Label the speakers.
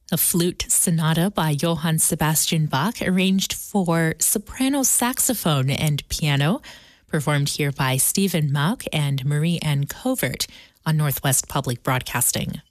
Speaker 1: A flute sonata by Johann Sebastian Bach, arranged for soprano saxophone and piano, performed here by Stephen Mauck and Marie Ann Covert on Northwest Public Broadcasting.